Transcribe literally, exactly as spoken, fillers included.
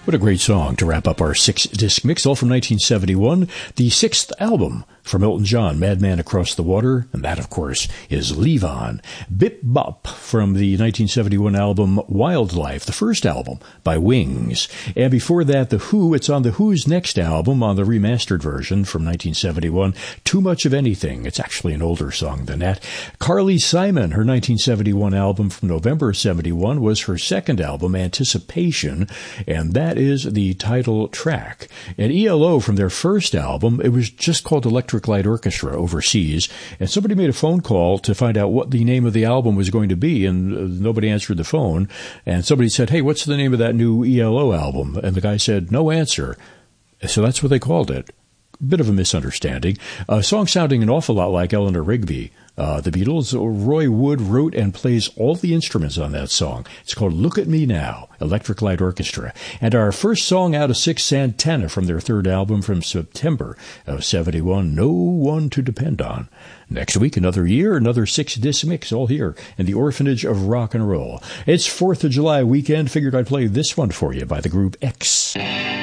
What a great song to wrap up our six-disc mix, all from nineteen seventy-one, the sixth album from Elton John, Madman Across the Water, and that, of course, is Leave On. Bip Bop from the nineteen seventy-one album Wildlife, the first album by Wings. And before that, The Who, it's on The Who's next album, on the remastered version from nineteen seventy-one, Too Much of Anything. It's actually an older song than that. Carly Simon, her nineteen seventy-one album from November seventy-one, was her second album, Anticipation, and that is the title track. And E L O from their first album, it was just called Electric Light Orchestra overseas, and somebody made a phone call to find out what the name of the album was going to be, and uh, nobody answered the phone, and somebody said, hey, what's the name of that new E L O album? And the guy said, no answer. So that's what they called it. Bit of a misunderstanding. A song sounding an awful lot like Eleanor Rigby. Uh, the Beatles, Roy Wood wrote and plays all the instruments on that song. It's called Look at Me Now, Electric Light Orchestra. And our first song out of six, Santana, from their third album from September of seventy-one, No One to Depend On. Next week, another year, another six-disc mix, all here in the Orphanage of Rock and Roll. It's fourth of July weekend. Figured I'd play this one for you by the group X.